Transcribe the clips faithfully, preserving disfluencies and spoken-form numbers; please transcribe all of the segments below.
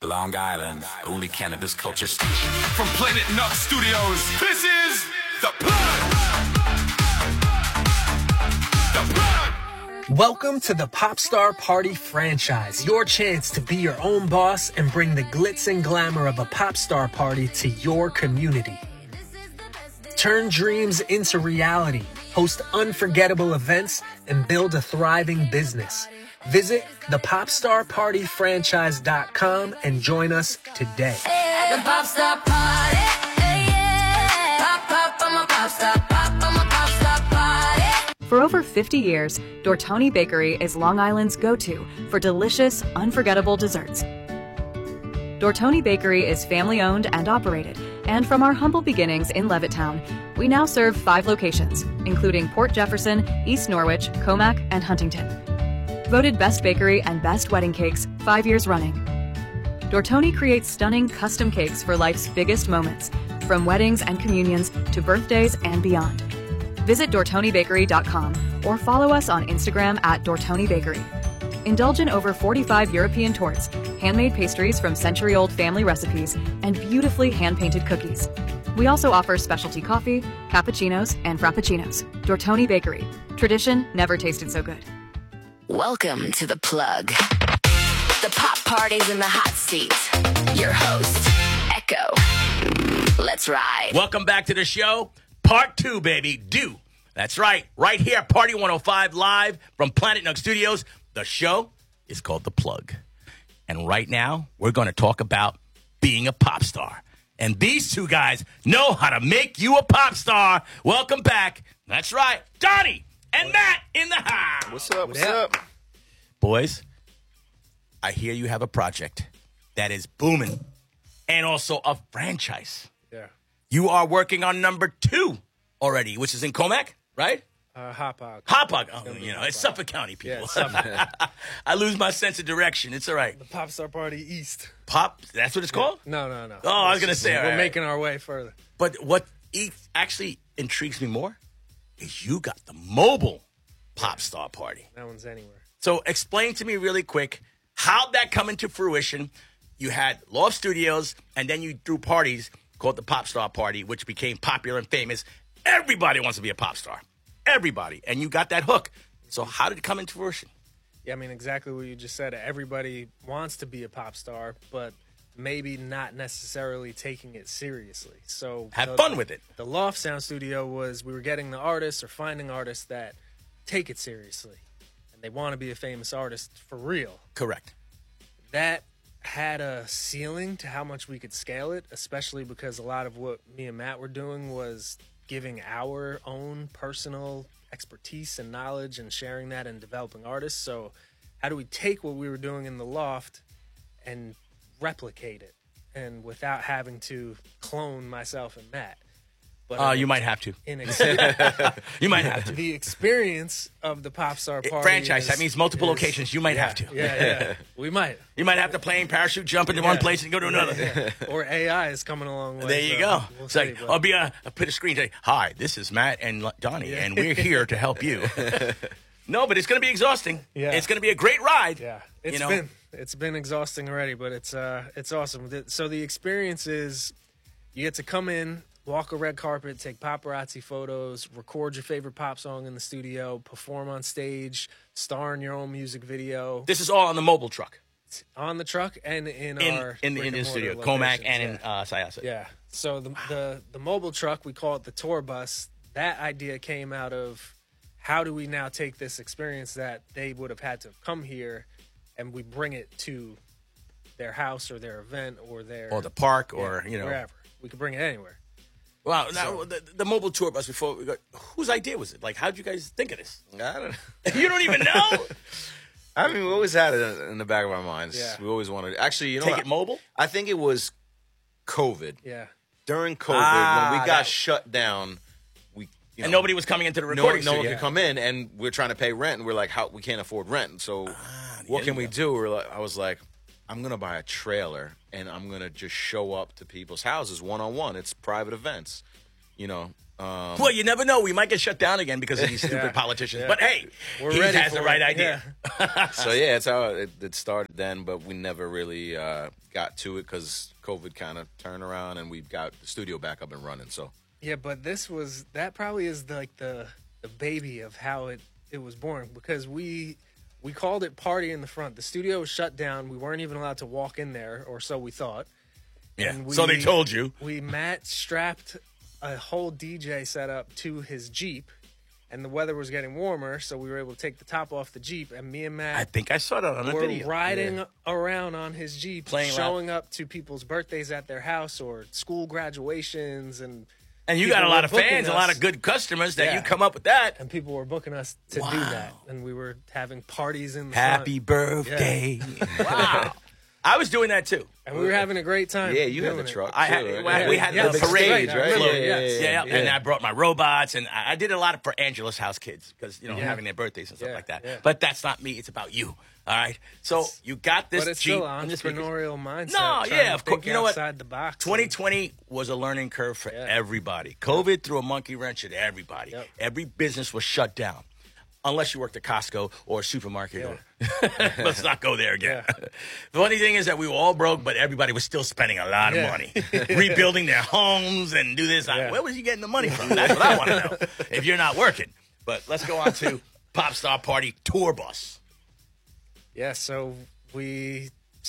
Long Island, only cannabis culture station. From Planet Nux Studios, this is The Plug! The Plug! Welcome to the Popstar Party franchise, your chance to be your own boss and bring the glitz and glamour of a popstar party to your community. Turn dreams into reality, host unforgettable events, and build a thriving business. Visit the popstar party franchise dot com and join us today. At the Popstar Party, yeah. Pop, pop, I'm a popstar, pop, I'm a popstar party. For over fifty years, Dortoni Bakery is Long Island's go-to for delicious, unforgettable desserts. Dortoni Bakery is family-owned and operated, and from our humble beginnings in Levittown, we now serve five locations, including Port Jefferson, East Norwich, Comac, and Huntington. Voted Best Bakery and Best Wedding Cakes five years running. Dortoni creates stunning custom cakes for life's biggest moments, from weddings and communions to birthdays and beyond. Visit dortoni bakery dot com or follow us on Instagram at Dortoni Bakery. Indulge in over forty-five European torts, handmade pastries from century-old family recipes, and beautifully hand-painted cookies. We also offer specialty coffee, cappuccinos, and frappuccinos. Dortoni Bakery. Tradition never tasted so good. Welcome to The Plug. The pop party's in the hot seat. Your host, Echo. Let's ride. Welcome back to the show. Part two, baby. Do. That's right. Right here, Party one oh five live from Planet Nux Studios. The show is called The Plug. And right now, we're going to talk about being a pop star. And these two guys know how to make you a pop star. Welcome back. That's right. Donnie and Matt in the house. What's up? What's up? Boys, I hear you have a project that is booming and also a franchise. Yeah. You are working on number two already, which is in Comac, right? Uh, Hauppauge. Hauppauge. Oh, you know, it's Suffolk County, people. Yeah, it's Suffolk. I lose my sense of direction. It's all right. The Popstar Party East. Pop, that's what it's called? No, no, no. Oh, I was going to say, all We're right. making our way further. But what e- actually intrigues me more is you got the mobile pop star party. That one's anywhere. So explain to me really quick, how'd that come into fruition? You had Loft Studios, and then you threw parties called the Pop Star Party, which became popular and famous. Everybody wants to be a pop star. Everybody. And you got that hook. So how did it come into fruition? Yeah, I mean, exactly what you just said. Everybody wants to be a pop star, but maybe not necessarily taking it seriously. So Have the, fun with it. The Loft Sound Studio was we were getting the artists or finding artists that take it seriously. And they want to be a famous artist for real. Correct. That had a ceiling to how much we could scale it, especially because a lot of what me and Matt were doing was giving our own personal expertise and knowledge and sharing that and developing artists. So how do we take what we were doing in the Loft and replicate it, and without having to clone myself and Matt? But Uh, you might have to. In ex- You might have to. the experience of the Popstar Party Franchise, is- that means multiple is- locations. You might yeah, have to. Yeah, yeah. We might. You might have to plane, parachute, jump into one place and go to another. Or A I is coming along. There you so go. We'll it's see, like, but- I'll be a, I'll put a screen say, hi, this is Matt and Donnie, Yeah. and we're here to help you. No, but it's going to be exhausting. Yeah. It's going to be a great ride. Yeah, it's you know? been it's been exhausting already, but it's uh it's awesome. The- So the experience is you get to come in, walk a red carpet, take paparazzi photos, record your favorite pop song in the studio, perform on stage, star in your own music video This is all on the mobile truck on the truck and in, in our in, brick in and the studio, mortar Comac locations, and yeah. in uh, Syosset. Yeah. So the, the the mobile truck, we call it the tour bus. That idea came out of how do we now take this experience that they would have had to come here, and we bring it to their house or their event or their Or the park, yeah, or you know, wherever. We could bring it anywhere. Wow. Now So- the, the mobile tour bus. Before we go, whose idea was it? Like, how'd you guys think of this? I don't. You don't even know. I mean, we always had it in the back of our minds. Yeah. We always wanted. Actually, you know, Take what? it mobile. I think it was COVID. Yeah. During COVID, Ah, when we got that- shut down, we you And know, nobody was coming into the no, recording no one studio. could come in, and we're trying to pay rent, and we're like, how we can't afford rent. So Ah, what there can you we go. do? We're like, I was like, I'm gonna buy a trailer, and I'm gonna just show up to people's houses one on one. It's private events, you know. Um, Well, you never know. We might get shut down again because of these stupid Yeah. politicians. Yeah. But hey, We're he ready has for the right it. idea. Yeah. so yeah, it's how it, it started then, but we never really uh, got to it because COVID kind of turned around and we got the studio back up and running. So Yeah, but this was that probably is like the the baby of how it it was born, because we we called it Party in the Front. The studio was shut down. We weren't even allowed to walk in there, or so we thought. Yeah. And we- So they told you. We Matt strapped a whole D J setup to his Jeep, and the weather was getting warmer, so we were able to take the top off the Jeep, and me and Matt I think I saw that on a were video. riding around on his Jeep, Playing showing up to people's birthdays at their house or school graduations, and And you people got a were lot of booking fans, a lot us. of good customers that Yeah. you come up with that. and people were booking us to do that, and we were having parties in the Happy front, birthday. Wow. I was doing that too. and we were having a great time. yeah, you had the doing it. truck. I had, too, right? well, we had Yeah, the big parade, stage, right? float. Yeah, yeah, yeah, yeah, And yeah. I brought my robots, and I I did a lot for Angela's house kids because you know Yeah. having their birthdays and stuff Yeah, like that. yeah. But that's not me. It's about you. All right. So you got this But it's Jeep still an and this weekend. entrepreneurial mindset. No, trying yeah, to of course. think You know what? outside the box. twenty and- twenty was a learning curve for Yeah. everybody. COVID threw a monkey wrench at everybody. Yep. Every business was shut down. Unless you worked at Costco or a supermarket. Or, let's not go there again. Yeah. The funny thing is that we were all broke, but everybody was still spending a lot of Yeah. money. Rebuilding their homes and do this. I- Yeah. Where was you getting the money from? That's what I want to know. If you're not working. But let's go on to Pop Star Party Tour Bus. Yeah, so we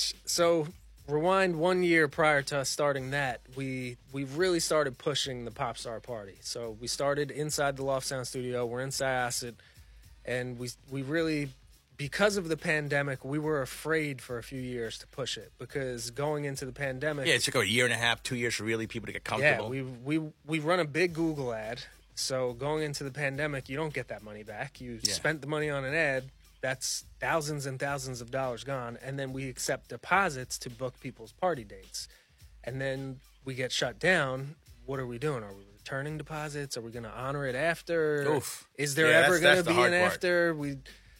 so rewind one year prior to us starting that, we we really started pushing the Pop Star Party. So we started inside the Loft Sound Studio. We're in Syosset, and we we really, because of the pandemic, we were afraid for a few years to push it, because going into the pandemic, Yeah, it took a year and a half, two years for really people to get yeah, comfortable. we we we run a big Google ad. So going into the pandemic, you don't get that money back. You Yeah. spent the money on an ad. That's thousands and thousands of dollars gone. And then we accept deposits to book people's party dates. And then we get shut down. What are we doing? Are we returning deposits? Are we going to honor it after? Oof. Is there Yeah, ever that's- going that's to the be an hard part. after? We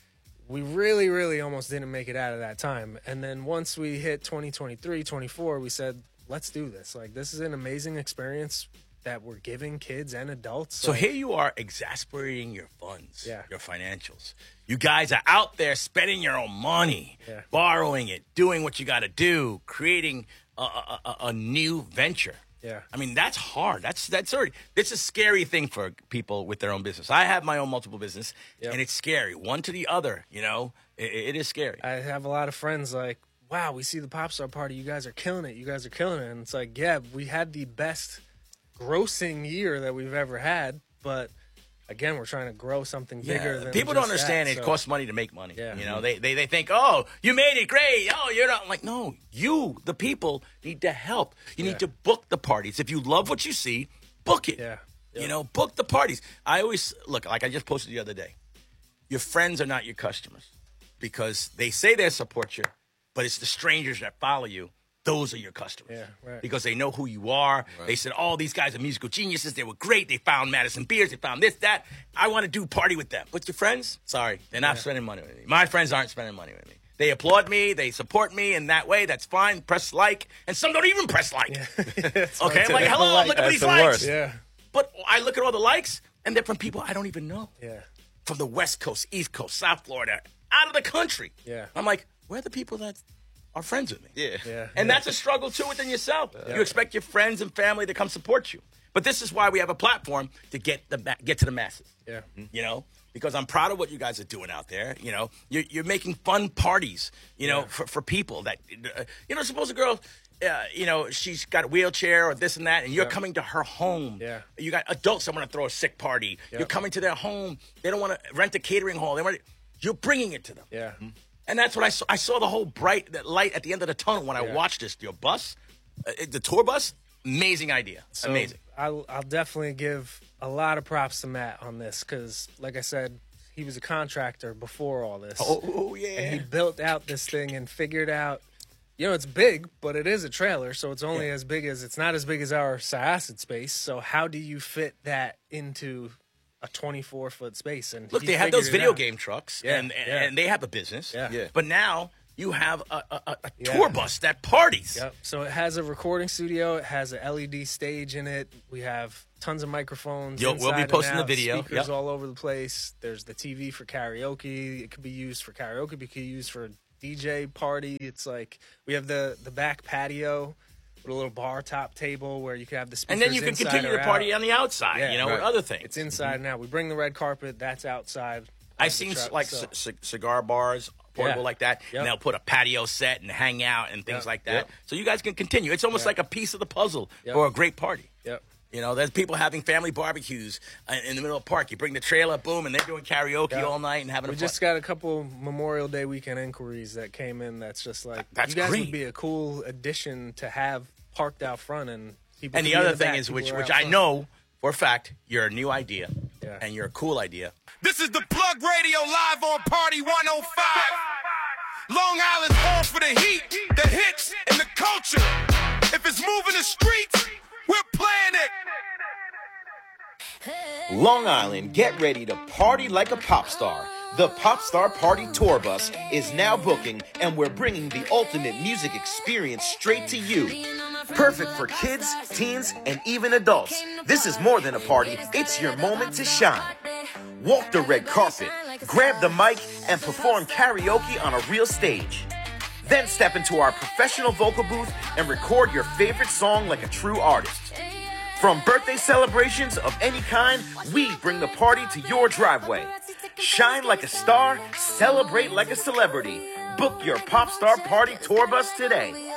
we really, really almost didn't make it out of that time. And then once we hit twenty twenty-three, twenty-four, we said, let's do this. Like, this is an amazing experience that we're giving kids and adults. So Like, here you are exasperating your funds, Yeah. your financials. You guys are out there spending your own money, Yeah. borrowing it, doing what you got to do, creating a, a, a, a new venture. Yeah. I mean, that's hard. That's that's already. It's a scary thing for people with their own business. I have my own multiple business, Yep. and it's scary. One to the other, you know, it, it is scary. I have a lot of friends like, wow, we see the Pop Star Party. You guys are killing it. You guys are killing it. And it's like, yeah, we had the best grossing year that we've ever had. But again, we're trying to grow something bigger than people don't just understand that, it so- costs money to make money. Yeah. You know, they, they they think, oh, you made it great. Oh, you're not I'm like, no, you, the people, need to help. You Yeah. need to book the parties. If you love what you see, book it. Yeah. You know, book the parties. I always look, like I just posted the other day. Your friends are not your customers because they say they support you, but it's the strangers that follow you. Those are your customers. Yeah, right. Because they know who you are. They said, oh, these guys are musical geniuses. They were great. They found Madison Beers. They found this, that. I want to do party with them. But your friends, sorry, they're not spending money with me. My friends aren't spending money with me. They applaud me. They support me in that way. That's fine. Press like. And some don't even press like. Okay? I'm like, hello, look at That's these the likes. worst. Yeah. But I look at all the likes, and they're from people I don't even know. Yeah. From the West Coast, East Coast, South Florida, out of the country. Yeah. I'm like, where are the people that are friends with me? Yeah. Yeah. And that's a struggle, too, within yourself. You expect your friends and family to come support you. But this is why we have a platform to get the ma- get to the masses. Yeah. You know, because I'm proud of what you guys are doing out there. You know, you're, you're making fun parties, you know, for, for people that, uh, you know, suppose a girl, uh, you know, she's got a wheelchair or this and that, and you're coming to her home. Yeah. You got adults that want to throw a sick party. You're coming to their home. They don't want to rent a catering hall. They want to, you're bringing it to them. Yeah. And that's what I saw. I saw the whole bright that light at the end of the tunnel when I Yeah. watched this. Your bus, uh, the tour bus, amazing idea. So amazing. I'll, I'll definitely give a lot of props to Matt on this because, like I said, he was a contractor before all this. Oh, yeah. And he built out this thing and figured out, you know, it's big, but it is a trailer, so it's only as big as, it's not as big as our Syosset space. So how do you fit that into a twenty-four foot space? And Look, he they have figured those it video out. game trucks, Yeah, and, and, yeah. and they have a business. Yeah. Yeah. But now you have a, a, a Yeah. tour bus that parties. Yep. So it has a recording studio. It has an L E D stage in it. We have tons of microphones. Yo, we'll be inside posting and the out, video. Speakers Yep. all over the place. There's the T V for karaoke. It could be used for karaoke. It could be used for a D J party. It's like we have the the back patio with a little bar top table where you can have the speakers And then you can inside continue or the party out. on the outside, Yeah, you know, right. with other things. It's inside and out. We bring the red carpet. That's outside. I've of the seen truck, like so- c- c- cigar bars, portable Yeah. like that, Yep. and they'll put a patio set and hang out and things Yep. like that. Yep. So you guys can continue. It's almost Yep. like a piece of the puzzle Yep. for a great party. Yep. You know, there's people having family barbecues uh, in the middle of the park. You bring the trailer, boom, and they're doing karaoke Yeah. all night and having We a just got a couple Memorial Day weekend inquiries that came in. That's just like That's you guys great. would be a cool addition to have parked out front, and people. And could the be in other thing back, is, people which are which out I front. know for a fact, you're a new idea, Yeah. and you're a cool idea. This is the Plug Radio live on Party one oh five. Long Island's home for the heat, the hits, and the culture. If it's moving the streets, we're playing it. Long Island, get ready to party like a pop star. The Pop Star Party Tour Bus is now booking, and we're bringing the ultimate music experience straight to you. Perfect for kids, teens, and even adults. This is more than a party, it's your moment to shine. Walk the red carpet, grab the mic, and perform karaoke on a real stage. Then step into our professional vocal booth and record your favorite song like a true artist. From birthday celebrations of any kind, we bring the party to your driveway. Shine like a star, celebrate like a celebrity. Book your Pop Star Party Tour Bus today.